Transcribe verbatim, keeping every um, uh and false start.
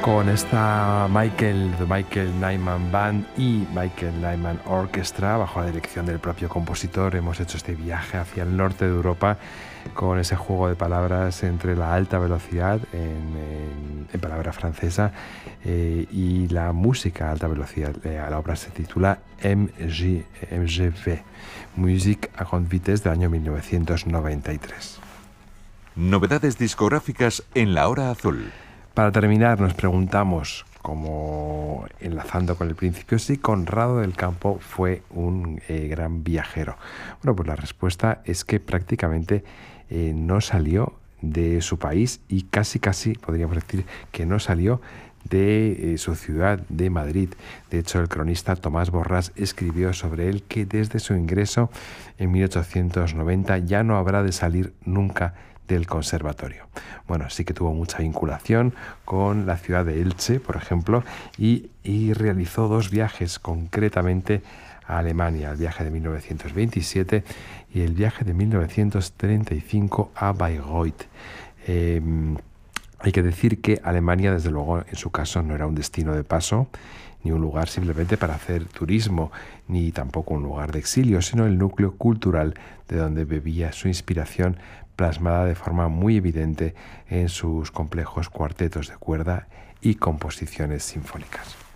con esta Michael, The Michael Nyman Band y Michael Nyman Orchestra, bajo la dirección del propio compositor, hemos hecho este viaje hacia el norte de Europa con ese juego de palabras entre la alta velocidad, en, en, en palabra francesa, eh, y la música a alta velocidad. Eh, la obra se titula M G, M G V, Musique à grande vitesse, del año mil novecientos noventa y tres. Novedades discográficas en La Hora Azul. Para terminar, nos preguntamos, como enlazando con el principio, si Conrado del Campo fue un eh, gran viajero. Bueno, pues la respuesta es que prácticamente eh, no salió de su país y casi casi podríamos decir que no salió de eh, su ciudad, de Madrid. De hecho, el cronista Tomás Borrás escribió sobre él que desde su ingreso en mil ochocientos noventa ya no habrá de salir nunca del conservatorio. Bueno, sí que tuvo mucha vinculación con la ciudad de Elche, por ejemplo, y, y realizó dos viajes concretamente a Alemania, el viaje de mil novecientos veintisiete y el viaje de mil novecientos treinta y cinco a Bayreuth. Eh, hay que decir que Alemania, desde luego, en su caso, no era un destino de paso, ni un lugar simplemente para hacer turismo, ni tampoco un lugar de exilio, sino el núcleo cultural de donde bebía su inspiración, plasmada de forma muy evidente en sus complejos cuartetos de cuerda y composiciones sinfónicas.